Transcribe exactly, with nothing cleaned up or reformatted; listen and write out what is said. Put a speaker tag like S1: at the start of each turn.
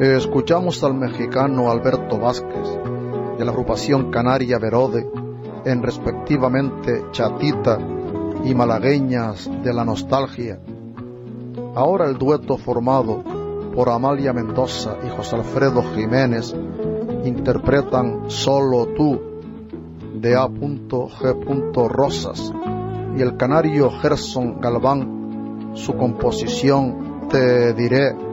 S1: Eh, escuchamos al mexicano Alberto Vázquez de la agrupación canaria Verode en respectivamente Chatita y Malagueñas de la Nostalgia. Ahora el dueto formado por Amalia Mendoza y José Alfredo Jiménez interpretan Solo Tú de A. G. Rosas y el canario Gerson Galván su composición Te Diré.